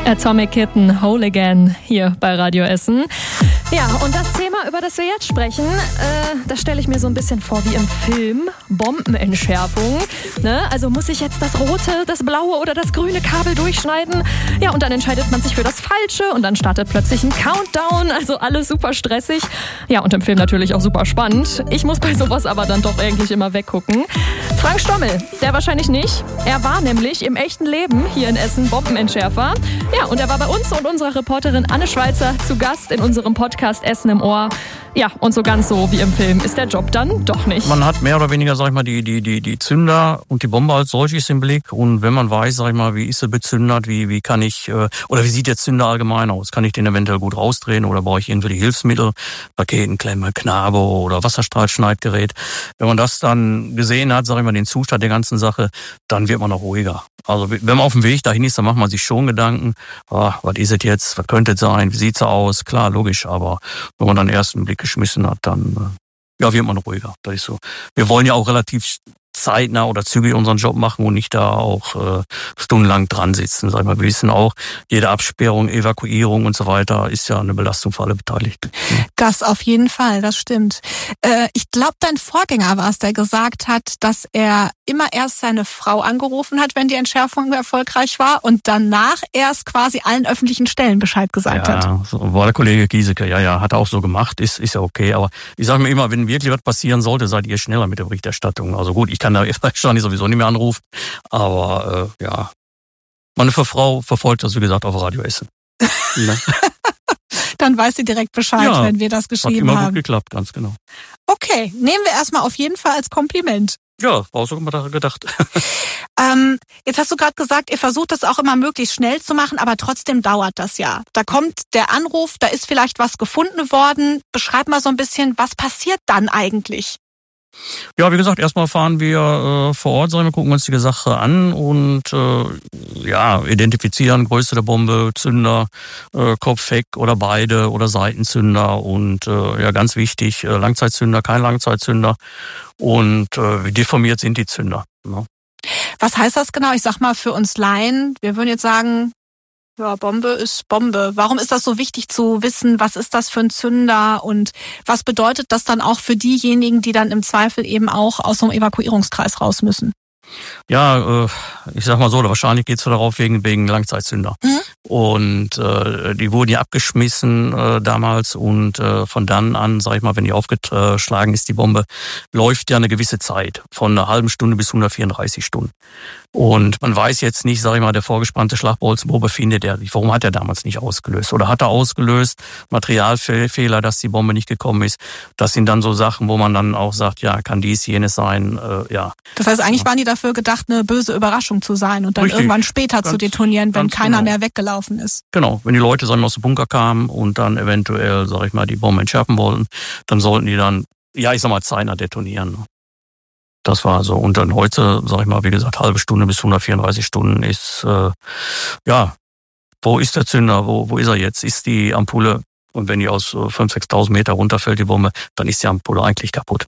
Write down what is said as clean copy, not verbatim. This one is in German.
Atomic Kitten, Whole Again, hier bei Radio Essen. Ja, und das Thema, über das wir jetzt sprechen, das stelle ich mir so ein bisschen vor wie im Film, Bombenentschärfung. Ne? Also muss ich jetzt das rote, das blaue oder das grüne Kabel durchschneiden? Ja, und dann entscheidet man sich für das Falsche und dann startet plötzlich ein Countdown, also alles super stressig. Ja, und im Film natürlich auch super spannend. Ich muss bei sowas aber dann doch eigentlich immer weggucken. Frank Stommel, der wahrscheinlich nicht. Er war nämlich im echten Leben hier in Essen Bombenentschärfer. Ja, und er war bei uns und unserer Reporterin Anne Schweizer zu Gast in unserem Podcast Essen im Ohr. Ja, und so ganz so wie im Film ist der Job dann doch nicht. Man hat mehr oder weniger, sag ich mal, die Zünder und die Bombe als solches im Blick. Und wenn man weiß, sag ich mal, wie ist sie bezündert, wie kann ich, oder wie sieht der Zünder allgemein aus? Kann ich den eventuell gut rausdrehen oder brauche ich irgendwelche Hilfsmittel? Raketenklemme, Knabe oder Wasserstrahlschneidgerät. Wenn man das dann gesehen hat, sag ich mal, den Zustand der ganzen Sache, dann wird man auch ruhiger. Also wenn man auf dem Weg dahin ist, dann macht man sich schon Gedanken, was ist es jetzt, was könnte es sein, wie sieht es aus? Klar, logisch, aber wenn man dann erst einen Blick geschmissen hat, dann wird man ruhiger. Das ist so. Wir wollen ja auch relativ zeitnah oder zügig unseren Job machen und nicht da auch stundenlang dran sitzen. Sag ich mal, wir wissen auch, jede Absperrung, Evakuierung und so weiter ist ja eine Belastung für alle Beteiligten. Das auf jeden Fall, das stimmt. Ich glaube, dein Vorgänger war es, der gesagt hat, dass er immer erst seine Frau angerufen hat, wenn die Entschärfung erfolgreich war und danach erst quasi allen öffentlichen Stellen Bescheid gesagt hat. Ja, so war der Kollege Giesecke, ja, hat er auch so gemacht, ist ja okay. Aber ich sage mir immer, wenn wirklich was passieren sollte, seid ihr schneller mit der Berichterstattung. Also gut, ich kann da wahrscheinlich sowieso nicht mehr anrufen, aber meine Frau verfolgt das, wie gesagt, auf Radio Essen. Ne? Dann weiß sie direkt Bescheid, wenn wir das geschrieben haben. Hat immer gut geklappt, ganz genau. Okay, nehmen wir erstmal auf jeden Fall als Kompliment. Ja, war auch so immer gedacht. Jetzt hast du gerade gesagt, ihr versucht das auch immer möglichst schnell zu machen, aber trotzdem dauert das ja. Da kommt der Anruf, da ist vielleicht was gefunden worden. Beschreib mal so ein bisschen, was passiert dann eigentlich? Ja, wie gesagt, erstmal fahren wir vor Ort, sagen wir, gucken uns die Sache an und identifizieren Größe der Bombe, Zünder, Kopfheck oder beide oder Seitenzünder und ganz wichtig, Langzeitzünder, kein Langzeitzünder und wie deformiert sind die Zünder. Ne? Was heißt das genau? Ich sag mal für uns Laien, wir würden jetzt sagen, ja, Bombe ist Bombe. Warum ist das so wichtig zu wissen, was ist das für ein Zünder und was bedeutet das dann auch für diejenigen, die dann im Zweifel eben auch aus so einem Evakuierungskreis raus müssen? Ja, ich sag mal so, wahrscheinlich geht's darauf wegen Langzeitzünder. Mhm. Und die wurden ja abgeschmissen damals und von dann an, sag ich mal, wenn die aufgeschlagen ist, die Bombe, läuft ja eine gewisse Zeit, von einer halben Stunde bis 134 Stunden. Und man weiß jetzt nicht, sag ich mal, der vorgespannte Schlagbolzen, wo befindet er sich? Warum hat er damals nicht ausgelöst? Oder hat er ausgelöst? Materialfehler, dass die Bombe nicht gekommen ist. Das sind dann so Sachen, wo man dann auch sagt, ja, kann dies, jenes sein, ja. Das heißt, eigentlich waren die dafür gedacht, eine böse Überraschung zu sein und dann Richtig. Irgendwann später zu detonieren, wenn keiner genau. mehr weggelaufen ist. Genau, wenn die Leute, sagen wir, aus dem Bunker kamen und dann eventuell, sag ich mal, die Bombe entschärfen wollten, dann sollten die dann, zeitnah detonieren. Das war so. Und dann heute, sag ich mal, wie gesagt, halbe Stunde bis 134 Stunden ist, wo ist der Zünder? Wo ist er jetzt? Ist die Ampulle, und wenn die aus 5.000, 6.000 Meter runterfällt, die Bombe, dann ist die Ampulle eigentlich kaputt.